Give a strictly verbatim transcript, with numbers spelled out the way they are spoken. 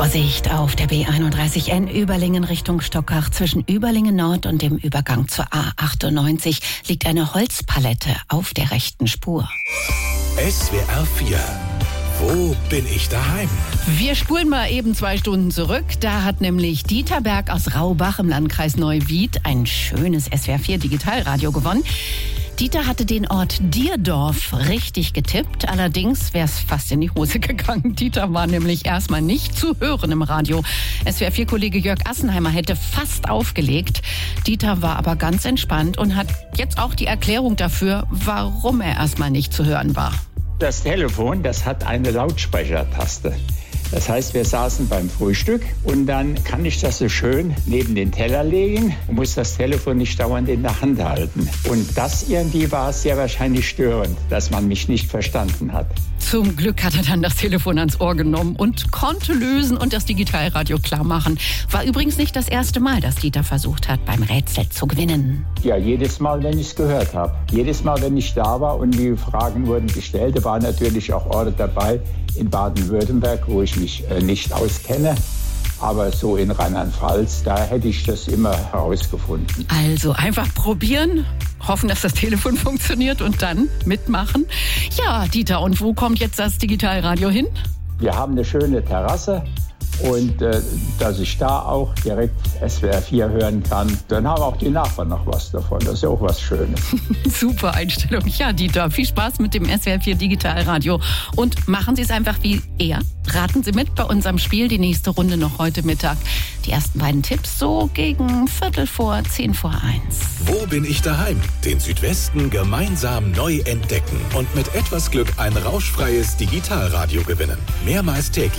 Vorsicht auf der B einunddreißig N Überlingen Richtung Stockach. Zwischen Überlingen Nord und dem Übergang zur A achtundneunzig liegt eine Holzpalette auf der rechten Spur. S W R vier. Wo bin ich daheim? Wir spulen mal eben zwei Stunden zurück. Da hat nämlich Dieter Berg aus Raubach im Landkreis Neuwied ein schönes S W R vier Digitalradio gewonnen. Dieter hatte den Ort Dierdorf richtig getippt. Allerdings wäre es fast in die Hose gegangen. Dieter war nämlich erstmal nicht zu hören im Radio. S W R vier Kollege Jörg Assenheimer hätte fast aufgelegt. Dieter war aber ganz entspannt und hat jetzt auch die Erklärung dafür, warum er erstmal nicht zu hören war. Das Telefon, das hat eine Lautsprechertaste. Das heißt, wir saßen beim Frühstück und dann kann ich das so schön neben den Teller legen und muss das Telefon nicht dauernd in der Hand halten. Und das irgendwie war sehr wahrscheinlich störend, dass man mich nicht verstanden hat. Zum Glück hat er dann das Telefon ans Ohr genommen und konnte lösen und das Digitalradio klar machen. War übrigens nicht das erste Mal, dass Dieter versucht hat, beim Rätsel zu gewinnen. Ja, jedes Mal, wenn ich es gehört habe. Jedes Mal, wenn ich da war und die Fragen wurden gestellt. Da waren natürlich auch Orte dabei in Baden-Württemberg, wo ich mich äh, nicht auskenne. Aber so in Rheinland-Pfalz, da hätte ich das immer herausgefunden. Also einfach probieren, hoffen, dass das Telefon funktioniert und dann mitmachen. Ja, Dieter, und wo kommt jetzt das Digitalradio hin? Wir haben eine schöne Terrasse und äh, dass ich da auch direkt S W R vier hören kann, dann haben auch die Nachbarn noch was davon. Das ist ja auch was Schönes. Super Einstellung. Ja, Dieter, viel Spaß mit dem S W R vier Digitalradio und machen Sie es einfach wie er. Raten Sie mit bei unserem Spiel, die nächste Runde noch heute Mittag. Die ersten beiden Tipps so gegen Viertel vor, zehn vor eins. Wo bin ich daheim? Den Südwesten gemeinsam neu entdecken und mit etwas Glück ein rauschfreies Digitalradio gewinnen. Mehrmals täglich.